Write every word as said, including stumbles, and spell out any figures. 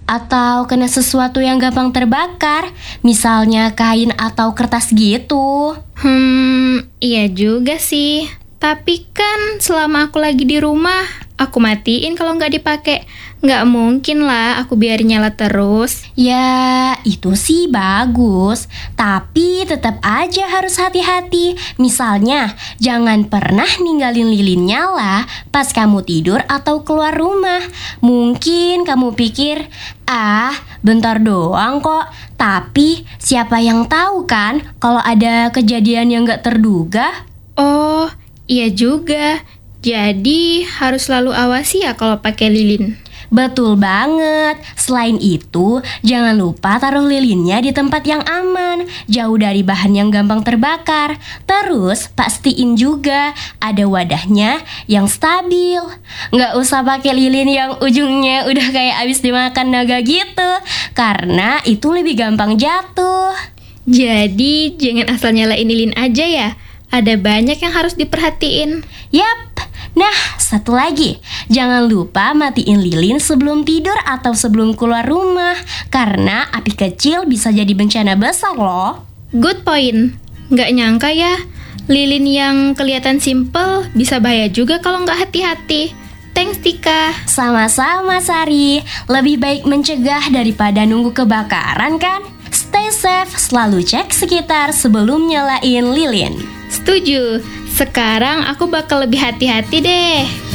atau kena sesuatu yang gampang terbakar, misalnya kain atau kertas gitu. Hmm, iya juga sih. Tapi kan selama aku lagi di rumah, aku matiin kalau nggak dipakai. Nggak mungkin lah aku biarin nyala terus. Ya, itu sih bagus, tapi tetap aja harus hati-hati. Misalnya, jangan pernah ninggalin lilin nyala pas kamu tidur atau keluar rumah. Mungkin kamu pikir, ah, bentar doang kok. Tapi siapa yang tahu kan kalau ada kejadian yang nggak terduga? Oh, iya juga. Jadi harus selalu awasi ya kalau pakai lilin. Betul banget. Selain itu, jangan lupa taruh lilinnya di tempat yang aman, jauh dari bahan yang gampang terbakar. Terus, pastiin juga ada wadahnya yang stabil. Nggak usah pakai lilin yang ujungnya udah kayak abis dimakan naga gitu, karena itu lebih gampang jatuh. Jadi jangan asal nyalain lilin aja ya. Ada banyak yang harus diperhatiin. Yap. Nah, satu lagi, jangan lupa matiin lilin sebelum tidur atau sebelum keluar rumah, karena api kecil bisa jadi bencana besar loh. Good point. Nggak nyangka ya, lilin yang kelihatan simple bisa bahaya juga kalau nggak hati-hati. Thanks Tika. Sama-sama Sari, lebih baik mencegah daripada nunggu kebakaran kan? Stay safe, selalu cek sekitar sebelum nyalain lilin. Setuju. Sekarang aku bakal lebih hati-hati deh.